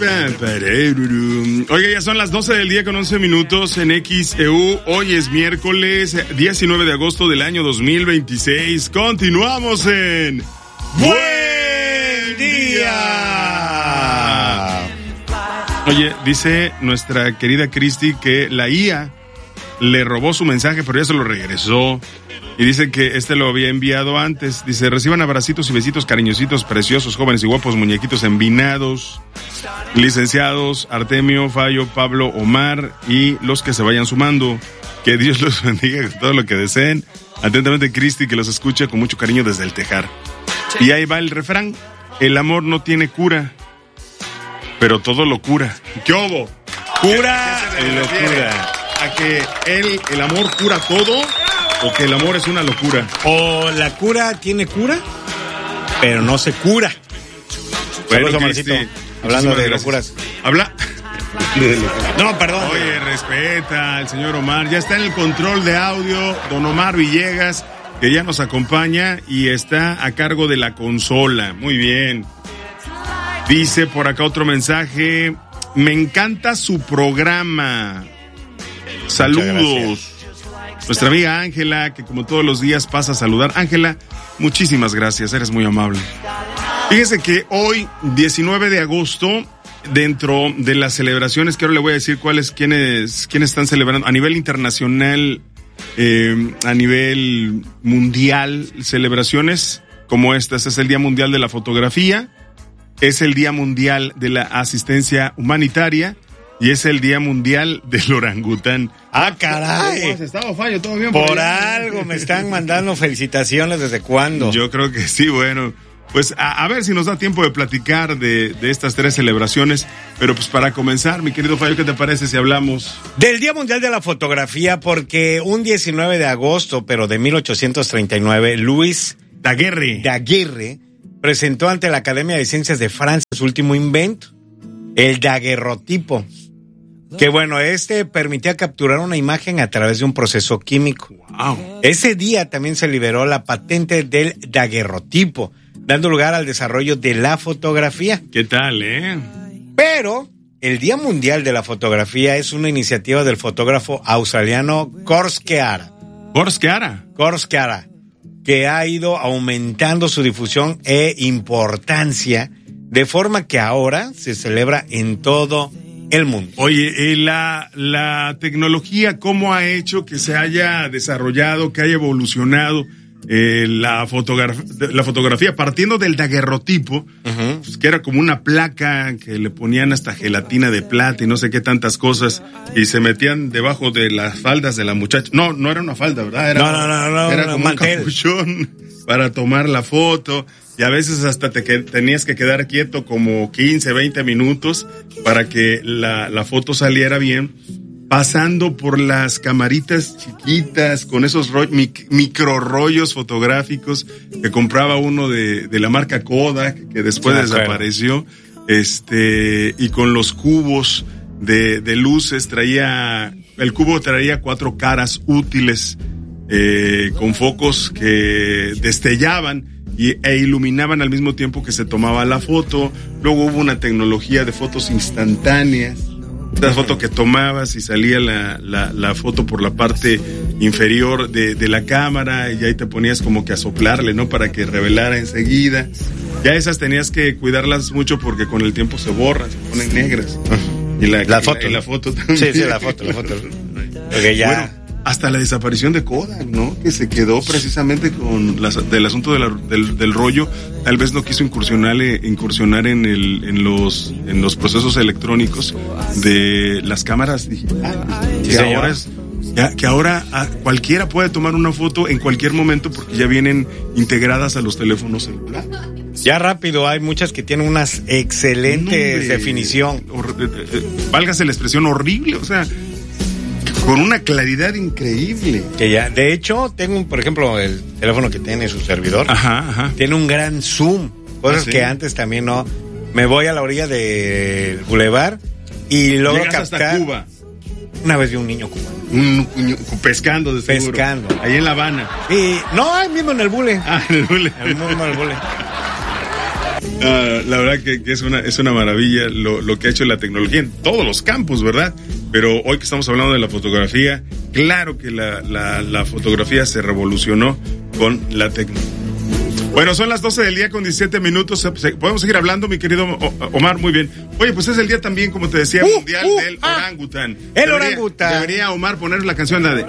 Oiga, ya son las 12 del día con 11 minutos en XEU. Hoy es miércoles 19 de agosto del año 2026. Continuamos en Buen Día. Oye, dice nuestra querida Cristi que la IA le robó su mensaje, pero ya se lo regresó. Y dice que lo había enviado antes. Dice, reciban abracitos y besitos cariñositos, preciosos, jóvenes y guapos, muñequitos envinados, licenciados Artemio, Fallo, Pablo, Omar y los que se vayan sumando. Que Dios los bendiga con todo lo que deseen. Atentamente, Cristi, que los escucha con mucho cariño desde el Tejar. Y ahí va el refrán. El amor no tiene cura, pero todo lo cura. ¿Qué hubo? Cura y locura. ¿A que el amor cura todo? ¿O que el amor es una locura? O la cura tiene cura, pero no se cura. Bueno, hablando de locuras. ¿Habla? No, perdón. Oye, respeta al señor Omar. Ya está en el control de audio don Omar Villegas, que ya nos acompaña y está a cargo de la consola. Muy bien. Dice por acá otro mensaje. Me encanta su programa. Saludos. Nuestra amiga Ángela, que como todos los días pasa a saludar. Ángela, muchísimas gracias, eres muy amable. Fíjese que hoy, 19 de agosto, dentro de las celebraciones, que ahora le voy a decir quiénes están celebrando a nivel internacional, a nivel mundial, celebraciones como estas. Es el Día Mundial de la Fotografía, es el Día Mundial de la Asistencia Humanitaria, y es el Día Mundial del Orangután. ¡Ah, caray! ¿Cómo has estado, Fallo? ¿Todo bien? Por algo me están mandando felicitaciones. ¿Desde cuándo? Yo creo que sí, bueno. Pues a ver si nos da tiempo de platicar de estas tres celebraciones. Pero pues para comenzar, mi querido Fallo, ¿qué te parece si hablamos del Día Mundial de la Fotografía? Porque un 19 de agosto, pero de 1839, Louis Daguerre presentó ante la Academia de Ciencias de Francia su último invento, el daguerrotipo. Que bueno, permitía capturar una imagen a través de un proceso químico. Wow. Ese día también se liberó la patente del daguerrotipo, dando lugar al desarrollo de la fotografía. ¿Qué tal, Pero el Día Mundial de la Fotografía es una iniciativa del fotógrafo australiano Korskeara, que ha ido aumentando su difusión e importancia, de forma que ahora se celebra en todo el mundo. Oye, la tecnología, ¿cómo ha hecho que se haya desarrollado, que haya evolucionado la fotografía? Partiendo del daguerrotipo, pues, que era como una placa que le ponían hasta gelatina de plata y no sé qué tantas cosas, y se metían debajo de las faldas de la muchacha. No era una falda, ¿verdad? Era como un capuchón para tomar la foto. Y a veces hasta tenías que quedar quieto como 15, 20 minutos para que la foto saliera bien, pasando por las camaritas chiquitas con esos micro rollos fotográficos que compraba uno de la marca Kodak, que después desapareció, y con los cubos de luces. El cubo traía 4 caras útiles, con focos que destellaban e iluminaban al mismo tiempo que se tomaba la foto. Luego hubo una tecnología de fotos instantáneas, esa foto que tomabas y salía la foto por la parte inferior de la cámara, y ahí te ponías como que a soplarle, ¿no? Para que revelara enseguida. Ya esas tenías que cuidarlas mucho porque con el tiempo se borran, se ponen negras. Y la foto también. Sí, la foto. Okay, ya. Bueno, hasta la desaparición de Kodak, ¿no? Que se quedó precisamente con del asunto del rollo. Tal vez no quiso incursionar en los procesos electrónicos de las cámaras digitales. Que ahora cualquiera puede tomar una foto en cualquier momento porque ya vienen integradas a los teléfonos celulares. Ya rápido, hay muchas que tienen unas excelentes definición. Válgase la expresión, horrible, o sea, con una claridad increíble. Que ya, de hecho, tengo, por ejemplo, el teléfono que tiene su servidor. Ajá. Tiene un gran zoom. Cosas que antes también no. Me voy a la orilla del bulevar y logro captar. Hasta Cuba. Una vez vi un niño cubano. Un pescando, de seguro. Ahí en La Habana. Y no, ahí mismo en el bule. En el bule. Ahí mismo en el bule. La verdad que es una maravilla lo que ha hecho la tecnología en todos los campos, ¿verdad? Pero hoy que estamos hablando de la fotografía, claro que la fotografía se revolucionó con la tecnología. Bueno, son las 12 del día con 17 minutos. ¿Podemos seguir hablando, mi querido Omar? Muy bien. Oye, pues es el día también, como te decía, mundial del orangután. Orangután. Debería Omar poner la canción de...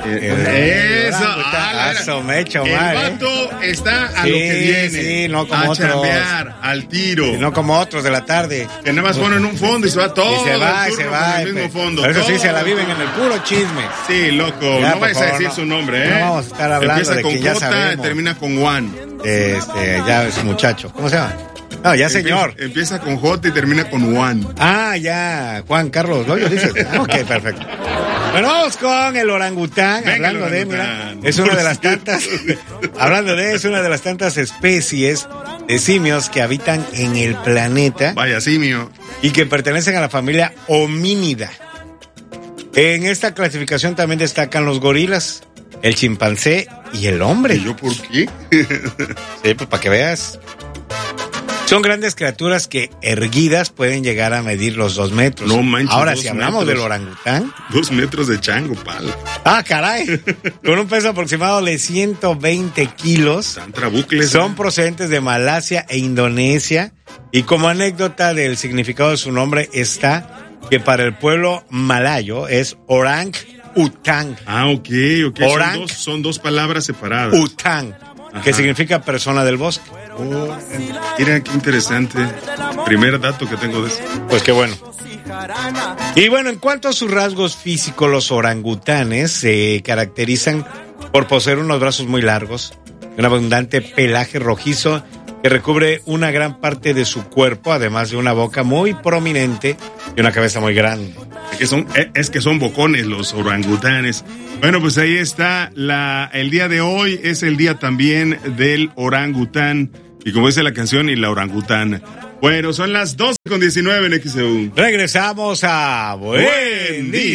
Eso, mecha, Omar. El vato está a lo que viene. Sí, no como a otros. chambear, al tiro. Y no como otros de la tarde. Que nada más ponen un fondo y se va todo. Y se va. Con el mismo fondo. Pero eso sí, se la viven en el puro chisme. Sí, loco. Ya, no vayas a decir no, su nombre, No vamos a estar hablando Empieza de con que ya J sabemos. y termina con Juan. Ya es muchacho. ¿Cómo se llama? No, ya señor. Empieza con J y termina con Juan. Ah, ya. Juan Carlos Loyo, dices. Ok, perfecto. Bueno, vamos con el orangután. Venga, hablando el orangután. es una de las tantas. Es una de las tantas especies de simios que habitan en el planeta. Vaya simio. Y que pertenecen a la familia homínida. En esta clasificación también destacan los gorilas, el chimpancé y el hombre. ¿Y yo por qué? Sí, pues para que veas. Son grandes criaturas que erguidas pueden llegar a medir los 2 metros. No manches. Ahora, si hablamos del orangután. 2 metros de chango, pal. Ah, caray. Con un peso aproximado de 120 kilos. Santrabucles. Son procedentes de Malasia e Indonesia. Y como anécdota del significado de su nombre está que para el pueblo malayo es orang utang. Ah, ok. Orang. Son dos palabras separadas. Utang, que significa persona del bosque. Oh, mira qué interesante. Primer dato que tengo de eso. Pues qué bueno. Y bueno, en cuanto a sus rasgos físicos, los orangutanes se caracterizan por poseer unos brazos muy largos, un abundante pelaje rojizo que recubre una gran parte de su cuerpo, además de una boca muy prominente y una cabeza muy grande. Es que son bocones los orangutanes. Bueno, pues ahí está el día de hoy, es el día también del orangután. Y como dice la canción, y la orangutana. Bueno, son las 12:19 en XEU. Regresamos a Buen Día.